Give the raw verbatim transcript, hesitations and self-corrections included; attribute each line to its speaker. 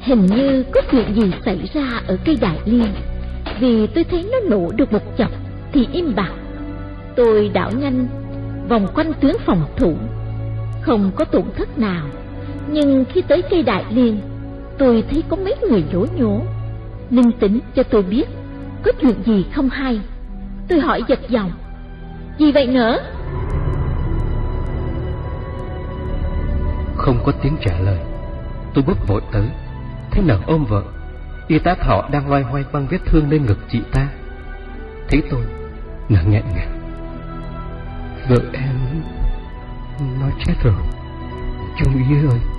Speaker 1: Hình như có chuyện gì xảy ra ở cây đại liên, vì tôi thấy nó nổ được một chập thì im bặt. Tôi đảo nhanh vòng quanh tuyến phòng thủ, không có tổn thất nào. Nhưng khi tới cây đại liên, tôi thấy có mấy người nhổ nhổ. Linh tính cho tôi biết có chuyện gì không hay. Tôi hỏi giật giọng: gì vậy nỡ?
Speaker 2: Không có tiếng trả lời. Tôi bước vội tới, thấy Nở ôm vợ. Y tá Thọ đang loay hoay băng vết thương lên ngực chị ta. Thấy tôi, Nở nghẹn ngào: vợ em nó chết rồi, Trung úy ơi.